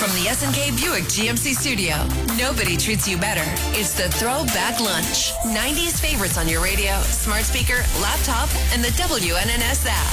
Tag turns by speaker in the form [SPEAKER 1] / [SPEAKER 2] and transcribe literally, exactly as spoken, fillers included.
[SPEAKER 1] From the S and K Buick G M C studio, nobody treats you better. It's the Throwback Lunch. nineties favorites on your radio, smart speaker, laptop, and the W N N S app.